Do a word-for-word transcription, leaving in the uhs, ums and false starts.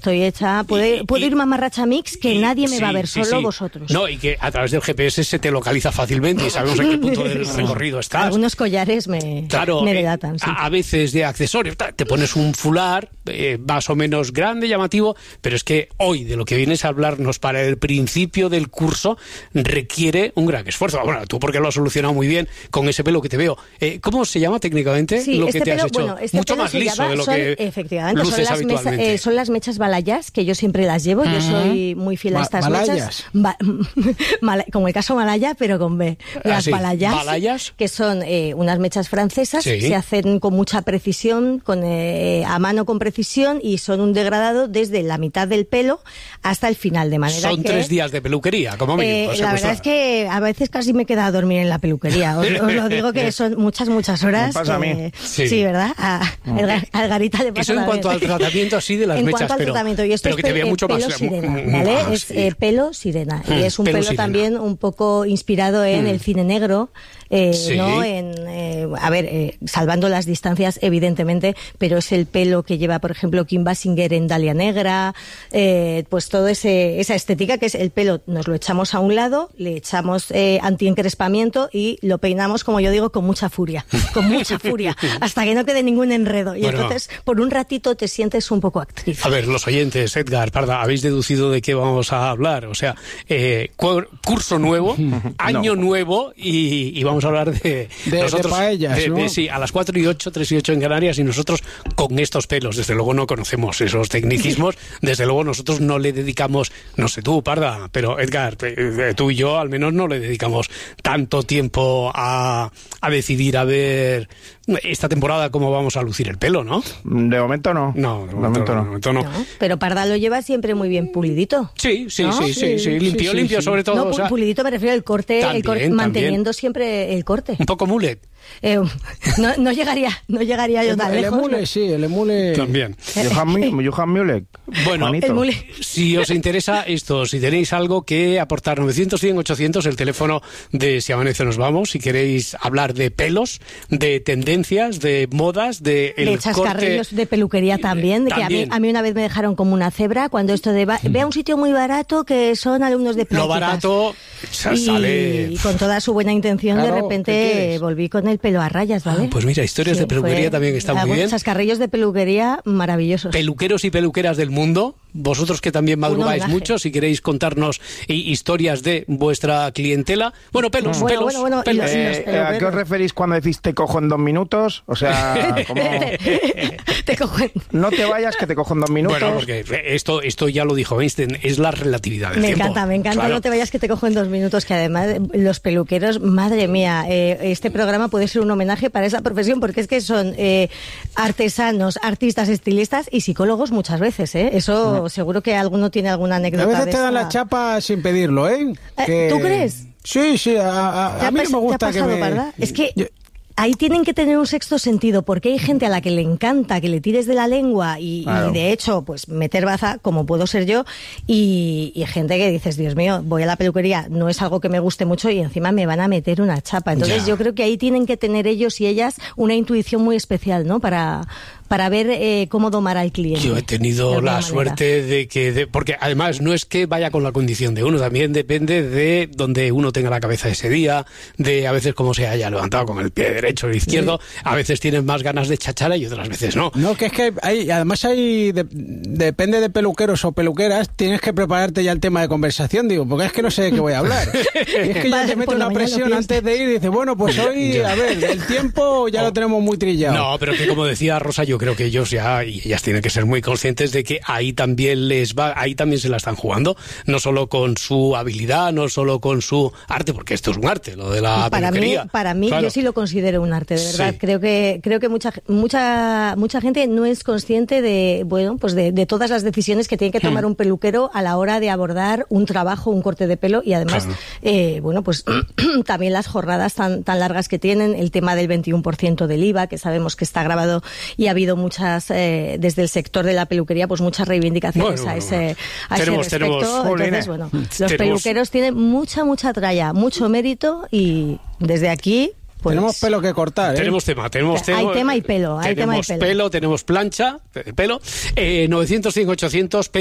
Estoy hecha, puedo, y, puedo y, ir mamarracha mix que y, nadie me sí, va a ver, sí, solo sí. vosotros. No, y que a través del G P S se te localiza fácilmente y sabemos en qué punto del recorrido estás. Algunos collares me, claro, me delatan. Sí. A, a veces de accesorios, te pones un fular eh, más o menos grande, llamativo, pero es que hoy de lo que vienes a hablarnos para el principio del curso requiere un gran esfuerzo. Bueno, tú porque lo has solucionado muy bien con ese pelo que te veo. Eh, ¿Cómo se llama técnicamente sí, lo este que te pelo, has hecho? Bueno, este Mucho más liso llama, de lo son, que efectivamente, luces son las, mesa, eh, son las mechas balayas, que yo siempre las llevo. Uh-huh. Yo soy muy fiel a estas ¿Balayas? mechas. Ba Mal como el caso Malaya, pero con B. Las ah, sí. balayas, ¿Balayas? que son eh, unas mechas francesas, sí. se hacen con mucha precisión, con eh, a mano con precisión, y son un degradado desde la mitad del pelo hasta el final, de manera son que... tres días de peluquería, como mínimo. Eh, la verdad es que a veces casi me queda a dormir en la peluquería. Os, os lo digo que son muchas, muchas horas. Me pasa que, a mí. Sí, sí ¿verdad? A, a Algarita le pasa. Eso en cuanto vez. al tratamiento así de las en mechas, cuanto al pero, tratamiento, y esto pero es que te vea mucho pelo más... sirena, ¿vale? Ah, es sí. eh, pelo sirena. Mm, y es un pelo pelo sirena. también un poco inspirado en mm. el cine negro. Eh, sí. ¿no? En, eh, a ver, eh, salvando las distancias, evidentemente, pero es el pelo que lleva, por ejemplo, Kim Basinger en Dalia Negra, eh, pues todo ese esa estética que es el pelo, nos lo echamos a un lado, le echamos eh, antiencrespamiento y lo peinamos, como yo digo, con mucha furia, con mucha furia, hasta que no quede ningún enredo. Y bueno, entonces, por un ratito te sientes un poco actriz. A ver, los oyentes, Edgar, Parda, ¿habéis deducido de qué vamos a hablar? O sea, eh, curso nuevo, año no. nuevo y, y vamos a hablar de, de, nosotros, de paellas, de, ¿no? de, sí, a las cuatro y ocho, tres y ocho en Canarias, y nosotros con estos pelos, desde luego no conocemos esos tecnicismos, desde luego nosotros no le dedicamos, no sé tú, Parda, pero Edgar, tú y yo al menos no le dedicamos tanto tiempo a, a decidir a ver esta temporada cómo vamos a lucir el pelo, ¿no? De momento no. No, de momento, de momento, no. De momento no. no. Pero Parda lo lleva siempre muy bien pulidito. Sí, sí, ¿no? sí, sí, sí, sí, limpio, sí, limpio sí. sobre todo. No, o sea, pulidito me refiero al corte, también, el corte manteniendo siempre el corte. Un poco mulet. Eh, no, no llegaría, no llegaría yo tan el lejos. El emule, ¿no? sí, el emule. También. Johan Mulek. Bueno, el mule. Si os interesa esto, si tenéis algo que aportar, novecientos, cien, ochocientos, el teléfono de Si Amanece Nos Vamos, si queréis hablar de pelos, de tendencias, de modas, de el de chascarrillos corte, de peluquería también, eh, que también. A, mí, a mí una vez me dejaron como una cebra cuando esto de, va, ve a un sitio muy barato que son alumnos de prácticas. Lo barato y, sale... y con toda su buena intención, claro, de repente volví con el pelo a rayas, ¿vale? Ah, pues mira, historias sí, de peluquería también están muy bien. Chascarrillos de peluquería maravillosos. Peluqueros y peluqueras del mundo, vosotros que también madrugáis mucho, si queréis contarnos historias de vuestra clientela. Bueno, pelos, bueno, pelos. Bueno, bueno, pelos. Eh, eh, ¿A qué os referís cuando decís te cojo en dos minutos? O sea, ¿cómo? te cojo en... No te vayas, que te cojo en dos minutos. Bueno, porque esto, esto ya lo dijo Einstein, es la relatividad del me tiempo. Me encanta, me encanta, claro. No te vayas, que te cojo en dos minutos, que además los peluqueros, madre mía, eh, este programa puede ser un homenaje para esa profesión, porque es que son eh, artesanos, artistas, estilistas y psicólogos muchas veces, ¿eh? Eso uh-huh. seguro que alguno tiene alguna anécdota. A veces de te dan esta... la chapa sin pedirlo, ¿eh? eh que... ¿Tú crees? Sí, sí, a, a, a mí no me gusta ¿te ha pasado, que me... Parda? Es que... Yo... Ahí tienen que tener un sexto sentido, porque hay gente a la que le encanta que le tires de la lengua y, claro. y de hecho, pues meter baza, como puedo ser yo, y, y gente que dices, Dios mío, voy a la peluquería, no es algo que me guste mucho y encima me van a meter una chapa. Entonces ya. Yo creo que ahí tienen que tener ellos y ellas una intuición muy especial, ¿no? Para... para ver eh, cómo domar al cliente. Yo he tenido la manera. suerte de que... De, porque además no es que vaya con la condición de uno, también depende de donde uno tenga la cabeza ese día, de a veces cómo se haya levantado con el pie derecho o el izquierdo, sí. A veces tienes más ganas de chachara y otras veces no. No, que es que hay, además hay... De, depende de peluqueros o peluqueras, tienes que prepararte ya el tema de conversación, digo, porque es que no sé de qué voy a hablar. Y es que ya te mete una presión antes de ir y dices, bueno, pues hoy, a ver, el tiempo ya oh. lo tenemos muy trillado. No, pero que como decía Rosa, yo creo que ellos ya, y ellas tienen que ser muy conscientes de que ahí también les va, ahí también se la están jugando, no solo con su habilidad, no solo con su arte, porque esto es un arte, lo de la para peluquería. Mí, para mí, claro. Yo sí lo considero un arte, de verdad. Sí. Creo que creo que mucha mucha mucha gente no es consciente de, bueno, pues de, de todas las decisiones que tiene que tomar hmm. un peluquero a la hora de abordar un trabajo, un corte de pelo y además, claro. eh, bueno, pues también las jornadas tan tan largas que tienen, el tema del veintiuno por ciento del I V A, que sabemos que está grabado y ha habido muchas Eh, desde el sector de la peluquería, pues muchas reivindicaciones bueno, a ese, a tenemos, ese respecto. Tenemos, Entonces, bueno, los tenemos. peluqueros tienen mucha, mucha tralla, mucho mérito y desde aquí Pues, tenemos pelo que cortar, ¿eh? Tenemos tema, tenemos tema. Hay tema y pelo, hay tema y tenemos pelo. pelo, tenemos plancha, pelo. Eh, novecientos, cien, ochocientos